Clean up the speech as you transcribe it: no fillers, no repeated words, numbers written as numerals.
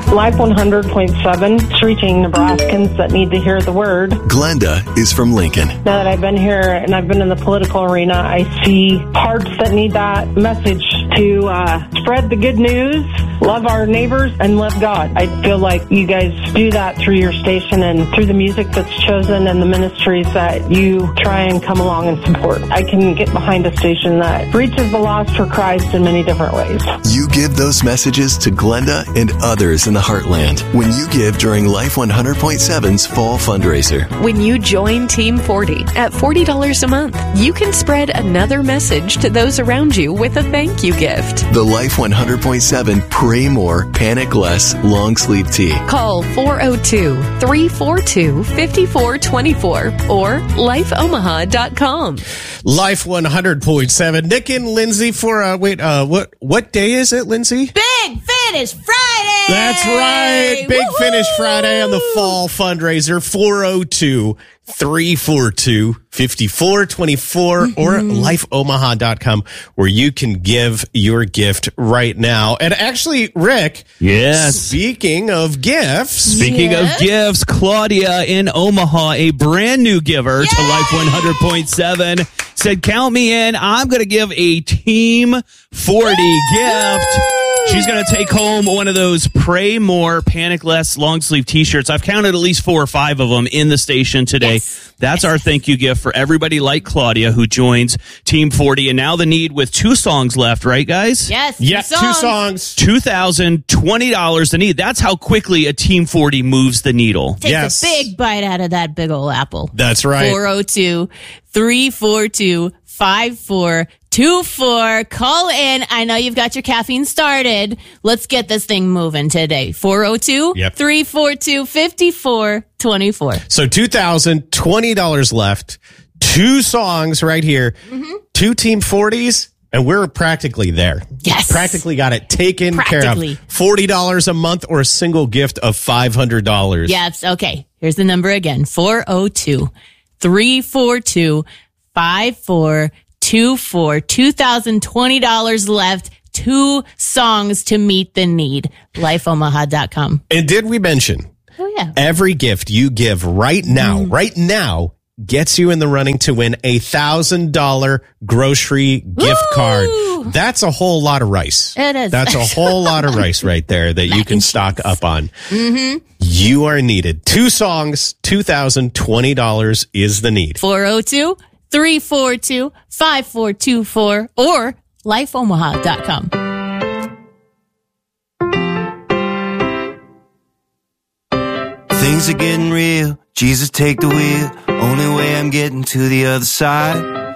Life 100.7 is reaching Nebraskans that need to hear the word. Glenda is from Lincoln. Now that I've been here and I've been in the political arena, I see hearts that need that message to spread the good news, love our neighbors, and love God. I feel like you guys do that through your station and through the music that's chosen and the ministries that you try and come along and support. I can get behind a station that reaches the lost for Christ in many different ways. You give those messages to Glenda and others in the Heartland when you give during Life 100.7's Fall Fundraiser. When you join Team 40 at $40 a month, you can spread another message to those around you with a thank you gift. The Life 100.7 Pray More, Panic Less long sleeve tee. Call 402-342-5424 or lifeomaha.com. Life 100.7. Nick and Lindsay for, what day is it, Lindsay? Big Finish Friday! That's right. Big Woo-hoo! Finish Friday on the Fall Fundraiser. 402-342-5424 or lifeomaha.com where you can give your gift right now. And actually, Rick. Yes. Speaking of gifts. Of gifts, Claudia in Omaha, a brand new giver to Life 100.7, said, count me in. I'm going to give a Team 40 gift. She's going to take home one of those Pray More, Panic Less long sleeve t-shirts. I've counted at least 4 or 5 of them in the station today. Yes. That's our thank you gift for everybody like Claudia who joins Team 40. And now the need with 2 songs left, right, guys? Yes. Yeah, 2 songs. $2,020 the need. That's how quickly a Team 40 moves the needle. Takes a big bite out of that big old apple. That's right. 402-342-5424. Call in. I know you've got your caffeine started. Let's get this thing moving today. 402-342-5424. So $2,020 left. 2 songs right here. 2 Team 40s. And we're practically there. Yes. Practically got it taken care of. Practically. $40 a month or a single gift of $500. Yes. Okay. Here's the number again. 402-342-5424. $2,020 left. 2 songs to meet the need. LifeOmaha.com. And did we mention? Oh, yeah. Every gift you give right now, gets you in the running to win a $1,000 grocery gift card. That's a whole lot of rice. It is. That's a whole lot of rice right there that you can stock up on. You are needed. 2 songs, $2,020 is the need. 402-342-5424 or lifeomaha.com. Things are getting real. Jesus, take the wheel. Only way I'm getting to the other side.